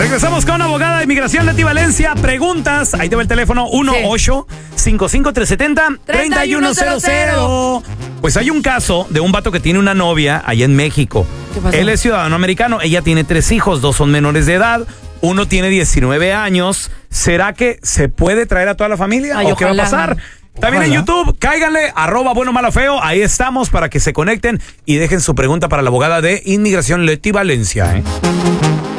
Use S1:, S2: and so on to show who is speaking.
S1: Regresamos con abogada de inmigración Leti Valencia. Preguntas. Ahí te va el teléfono 1-855-370-3100. Pues hay un caso de un vato que tiene una novia allá en México.
S2: ¿Qué pasó?
S1: Él es ciudadano americano. Ella tiene 3 hijos. 2 son menores de edad. Uno tiene 19 años. ¿Será que se puede traer a toda la familia?
S2: Ay,
S1: ¿O qué va a
S2: ojalá.
S1: pasar? También en YouTube, cáiganle, @buenomalo_feo. Ahí estamos para que se conecten y dejen su pregunta para la abogada de inmigración Leti Valencia.